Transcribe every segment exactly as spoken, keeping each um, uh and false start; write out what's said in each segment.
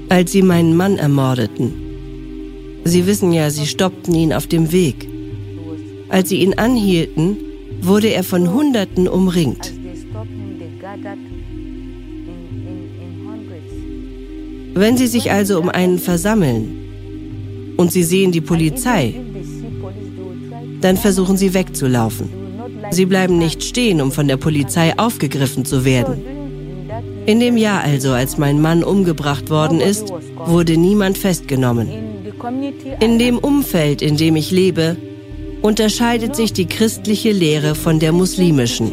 als sie meinen Mann ermordeten. Sie wissen ja, sie stoppten ihn auf dem Weg. Als sie ihn anhielten, wurde er von Hunderten umringt. Wenn sie sich also um einen versammeln und sie sehen die Polizei, dann versuchen sie wegzulaufen. Sie bleiben nicht stehen, um von der Polizei aufgegriffen zu werden. In dem Jahr also, als mein Mann umgebracht worden ist, wurde niemand festgenommen. In dem Umfeld, in dem ich lebe, unterscheidet sich die christliche Lehre von der muslimischen.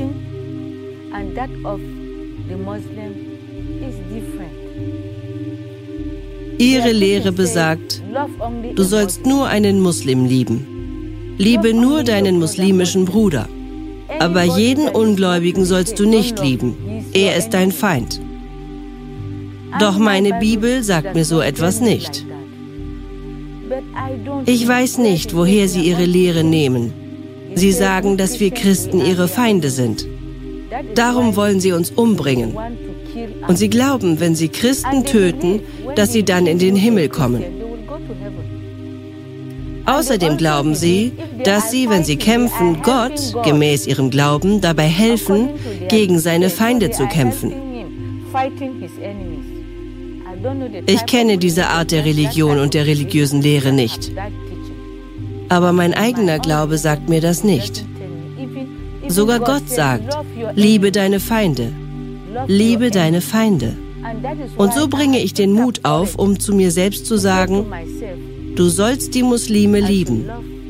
Ihre Lehre besagt, du sollst nur einen Muslim lieben. Liebe nur deinen muslimischen Bruder. Aber jeden Ungläubigen sollst du nicht lieben. Er ist dein Feind. Doch meine Bibel sagt mir so etwas nicht. Ich weiß nicht, woher sie ihre Lehre nehmen. Sie sagen, dass wir Christen ihre Feinde sind. Darum wollen sie uns umbringen. Und sie glauben, wenn sie Christen töten, dass sie dann in den Himmel kommen. Außerdem glauben sie, dass sie, wenn sie kämpfen, Gott, gemäß ihrem Glauben, dabei helfen, gegen seine Feinde zu kämpfen. Ich kenne diese Art der Religion und der religiösen Lehre nicht. Aber mein eigener Glaube sagt mir das nicht. Sogar Gott sagt, liebe deine Feinde. Liebe deine Feinde. Und so bringe ich den Mut auf, um zu mir selbst zu sagen, du sollst die Muslime lieben.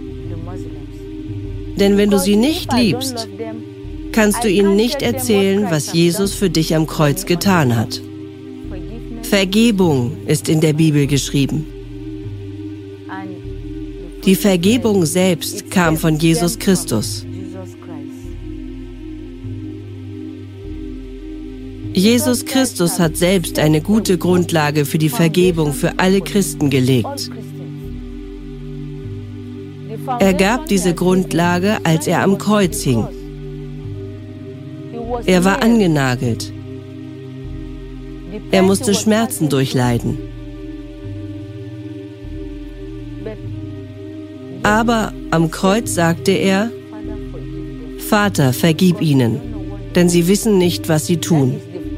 Denn wenn du sie nicht liebst, kannst du ihnen nicht erzählen, was Jesus für dich am Kreuz getan hat. Vergebung ist in der Bibel geschrieben. Die Vergebung selbst kam von Jesus Christus. Jesus Christus hat selbst eine gute Grundlage für die Vergebung für alle Christen gelegt. Er gab diese Grundlage, als er am Kreuz hing. Er war angenagelt. Er musste Schmerzen durchleiden. Aber am Kreuz sagte er, Vater, vergib ihnen, denn sie wissen nicht, was sie tun.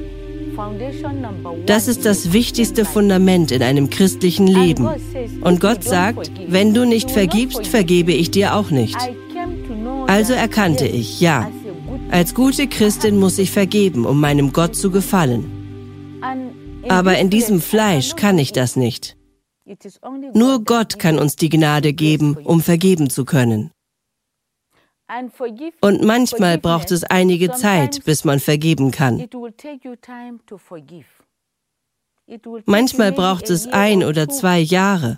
Das ist das wichtigste Fundament in einem christlichen Leben. Und Gott sagt, wenn du nicht vergibst, vergebe ich dir auch nicht. Also erkannte ich, ja, als gute Christin muss ich vergeben, um meinem Gott zu gefallen. Aber in diesem Fleisch kann ich das nicht. Nur Gott kann uns die Gnade geben, um vergeben zu können. Und manchmal braucht es einige Zeit, bis man vergeben kann. Manchmal braucht es ein oder zwei Jahre.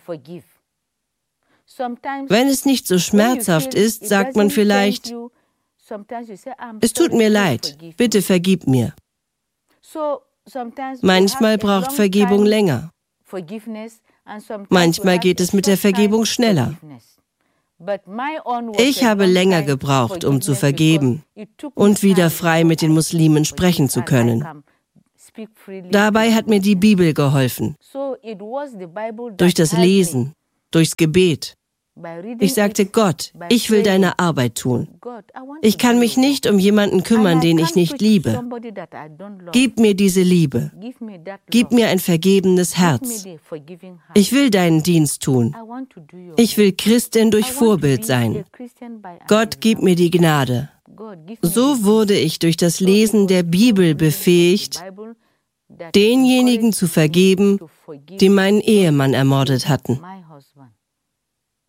Wenn es nicht so schmerzhaft ist, sagt man vielleicht, es tut mir leid, bitte vergib mir. Manchmal braucht Vergebung länger. Manchmal geht es mit der Vergebung schneller. Ich habe länger gebraucht, um zu vergeben und wieder frei mit den Muslimen sprechen zu können. Dabei hat mir die Bibel geholfen. Durch das Lesen, durchs Gebet. Ich sagte, Gott, ich will deine Arbeit tun. Ich kann mich nicht um jemanden kümmern, den ich nicht liebe. Gib mir diese Liebe. Gib mir ein vergebenes Herz. Ich will deinen Dienst tun. Ich will Christin durch Vorbild sein. Gott, gib mir die Gnade. So wurde ich durch das Lesen der Bibel befähigt, denjenigen zu vergeben, die meinen Ehemann ermordet hatten.